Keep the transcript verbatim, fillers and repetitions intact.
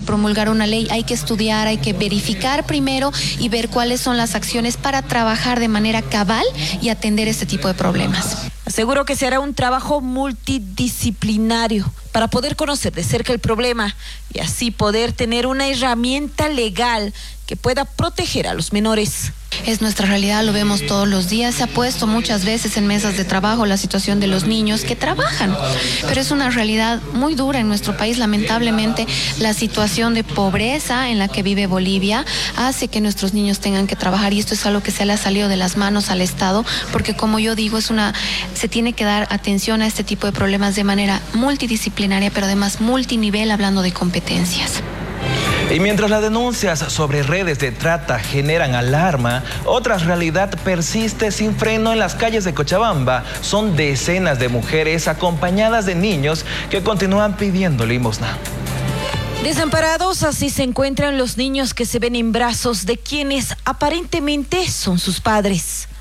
promulgar una ley, hay que estudiar, hay que verificar primero y ver cuáles son las acciones para trabajar de manera cabal y atender este tipo de problemas. Aseguró que se hará un trabajo multidisciplinario para poder conocer de cerca el problema y así poder tener una herramienta legal que pueda proteger a los menores. Es nuestra realidad, lo vemos todos los días. Se ha puesto muchas veces en mesas de trabajo la situación de los niños que trabajan, pero es una realidad muy dura en nuestro país. Lamentablemente, la situación de pobreza en la que vive Bolivia hace que nuestros niños tengan que trabajar y esto es algo que se le ha salido de las manos al Estado, porque como yo digo, es una, se tiene que dar atención a este tipo de problemas de manera multidisciplinaria, pero además multinivel, hablando de competencias. Y mientras las denuncias sobre redes de trata generan alarma, otra realidad persiste sin freno en las calles de Cochabamba. Son decenas de mujeres acompañadas de niños que continúan pidiendo limosna. Desamparados, así se encuentran los niños que se ven en brazos de quienes aparentemente son sus padres.